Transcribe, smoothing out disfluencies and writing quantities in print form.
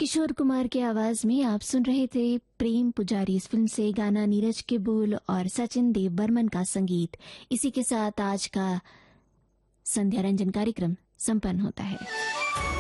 किशोर कुमार की आवाज में आप सुन रहे थे प्रेम पुजारी। इस फिल्म से गाना नीरज के बोल और सचिन देव बर्मन का संगीत। इसी के साथ आज का संध्या रंजन कार्यक्रम संपन्न होता है।